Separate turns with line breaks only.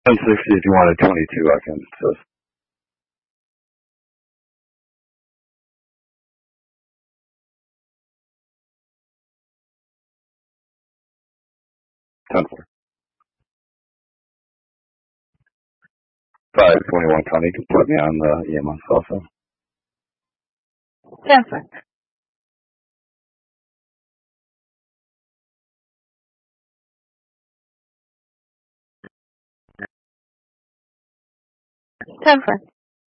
1060, if you wanted 22, I can assist. Ten four. 521 Connie, you can put me on the EMS also.
10-4. 10-4.